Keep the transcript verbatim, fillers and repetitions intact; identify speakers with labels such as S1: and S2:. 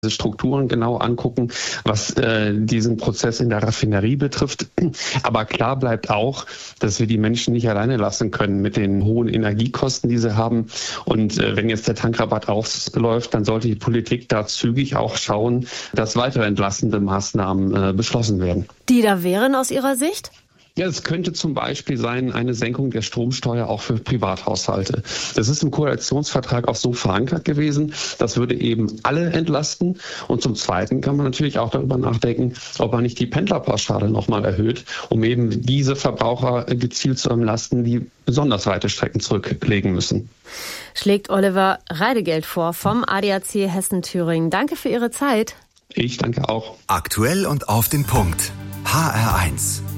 S1: Strukturen genau angucken, was äh, diesen Prozess in der Raffinerie betrifft. Aber klar bleibt auch, dass wir die Menschen nicht alleine lassen können mit den hohen Energiekosten, die sie haben. Und äh, wenn jetzt der Tankrabatt ausläuft, dann sollte die Politik da zügig auch schauen, dass weitere entlastende Maßnahmen äh, beschlossen werden.
S2: Die da wären aus Ihrer Sicht?
S1: Ja, es könnte zum Beispiel sein, eine Senkung der Stromsteuer auch für Privathaushalte. Das ist im Koalitionsvertrag auch so verankert gewesen. Das würde eben alle entlasten. Und zum Zweiten kann man natürlich auch darüber nachdenken, ob man nicht die Pendlerpauschale nochmal erhöht, um eben diese Verbraucher gezielt zu entlasten, die besonders weite Strecken zurücklegen müssen.
S2: Schlägt Oliver Reidegeld vor vom A D A C Hessen-Thüringen. Danke für Ihre Zeit.
S1: Ich danke auch.
S3: Aktuell und auf den Punkt. H R eins.